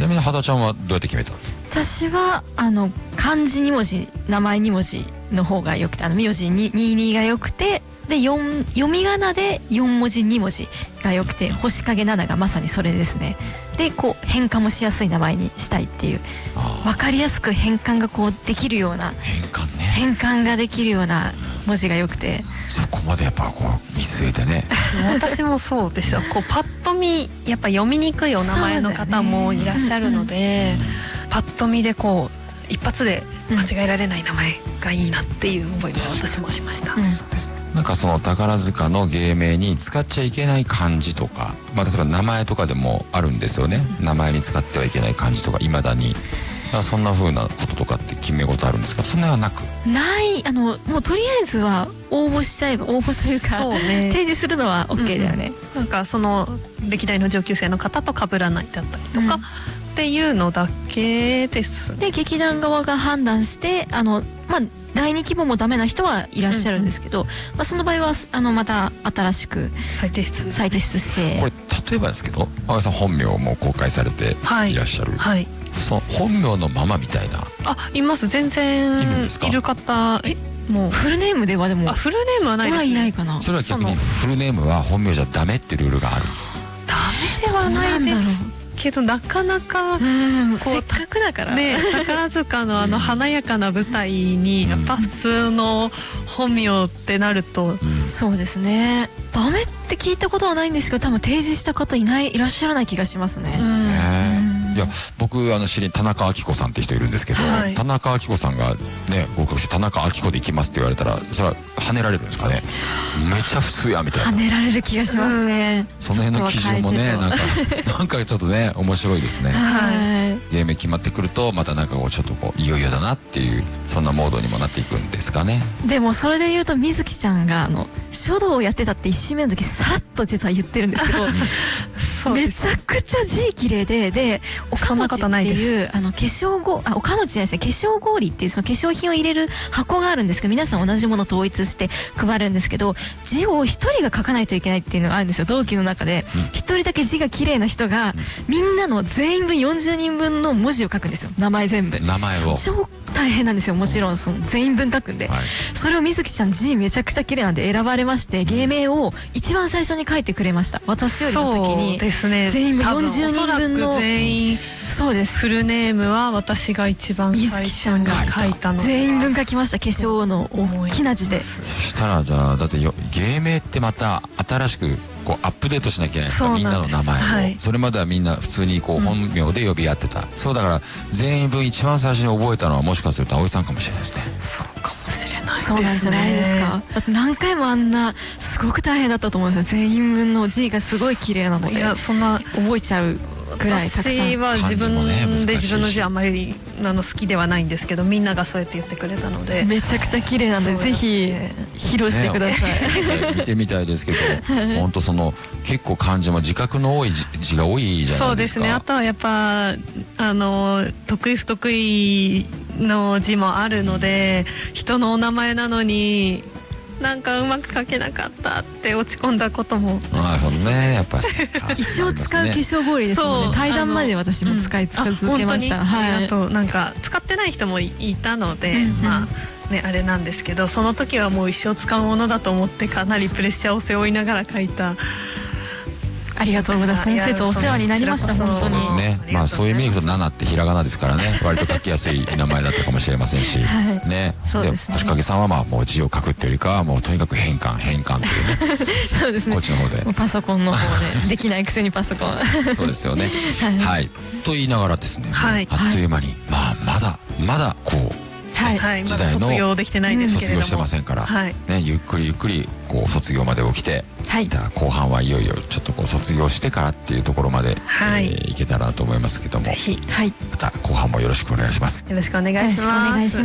ちなみに肌ちゃんはどうやって決めたんですか？ 私は漢字2文字名前2文字の方がよくて、名字22がよくて、で読み仮名で4文字2文字がよくて、星影7がまさにそれですね。でこう変換もしやすい名前にしたいっていう、分かりやすく変換がこうできるような、変換ができるような文字がよくて、 そこまでやっぱこう見据えてね。 私もそうでした。こうパッと見やっぱ読みにくいお名前の方もいらっしゃるので、パッと見でこう一発で間違えられない名前がいいなっていう思いが私もありました。 そうですね。なんかその宝塚の芸名に使っちゃいけない漢字とか、例えば名前とかでもあるんですよね。名前に使ってはいけない漢字とか、いまだにそんな風なこととかって決め事あるんですか？そんなはなくない。もうとりあえずは応募しちゃえば、応募というかそうね、 提示するのは OK だよね。 なんかその歴代の上級生の方と被らないだったりとか、っていうのだけですね。 で劇団側が判断して、第2希望もダメな人はいらっしゃるんですけど、その場合はまた新しく再提出して。 これ例えばですけど、青井さん本名も公開されていらっしゃる、その本名のままみたいな。 います。全然いる方。もうフルネームではでもフルネームはないですね。 いないかな。 それは逆にフルネームは本名じゃダメってルールがある。 ダメではないですけど、なかなかせっかくだからね、宝塚の華やかな舞台にやっぱ普通の本名ってなると、 そうですね。ダメって聞いたことはないんですけど、多分提示した方いらっしゃらない気がしますね。 いや僕知り田中明子さんって人いるんですけど、田中明子さんがね合格して田中明子で行きますって言われたら、それは跳ねられるんですかね？めっちゃ普通やみたいな。 跳ねられる気がしますね。 その辺の基準もね、なんかちょっとね面白いですね。芸名決まってくるとまたなんかこうちょっとこういよいよだなっていう、そんなモードにもなっていくんですかね。 でもそれで言うと、水木ちゃんが書道をやってたって1週目の時さらっと実は言ってるんですけどめちゃくちゃ字綺麗で、岡持っていう化粧岡持ちじゃないですね、化粧氷っていうその化粧品を入れる箱があるんですけど、皆さん同じものを統一して配るんですけど、字を一人が書かないといけないっていうのがあるんですよ、同期の中で。一人だけ字が綺麗な人がみんなの全員分40人分の文字を書くんですよ、名前全部。 名前を超大変なんですよ。もちろんその全員分書くんで、それを水木ちゃん字めちゃくちゃ綺麗なんで選ばれまして、芸名を一番最初に書いてくれました。私よりも先に。 そうですね。 全員分40人分の。 全員そうです。 フルネームは私が一番最初に書いたので、 全員分書きました。化粧の大きな字で。 そしたらじゃあだって芸名ってまた新しくこうアップデートしなきゃいけないですか、みんなの名前を。それまではみんな普通にこう本名で呼び合ってた。そうだから全員分一番最初に覚えたのはもしかすると葵さんかもしれないですね。 そうかもしれないですね。 そうなんじゃないですか。だって何回もあんなすごく大変だったと思うんですよ。全員分の字がすごい綺麗なので。 いや、そんな覚えちゃうぐらいたくさん。 私は自分で自分の字あんまり好きではないんですけど、みんながそうやって言ってくれたので、 めちゃくちゃ綺麗なんで、ぜひ披露してください。 見てみたいですけど、本当その結構漢字も自覚の多い字が多いじゃないですか。 そうですね。あとはやっぱ得意不得意の字もあるので、人のお名前なのになんかうまく書けなかったって落ち込んだことも。 なるほどね。やっぱ一生使う化粧氷ですもんね。対談まで私も使い続けました。 あとなんか使ってない人もいたので、あれなんですけど、その時はもう一生使うものだと思ってかなりプレッシャーを背負いながら書いた。 ありがとうございます。その説お世話になりました。本当に。 そうですね。そういう意味で言うと7ってひらがなですからね、割と書きやすい名前だったかもしれませんしね。 そうですね。 星影さんはもう字を書くっていうよりかはもうとにかく変換っていうね。 そうですね。 こっちの方でパソコンの方でできないくせにパソコン。 そうですよね。はい。と言いながらですね、あっという間にまだこうまだ卒業できてないですけれども、 卒業してませんからね、ゆっくりこう卒業まで起きて、後半はいよいよちょっとこう卒業してからっていうところまでいけたらなと思いますけども、また後半もよろしくお願いします。 よろしくお願いします。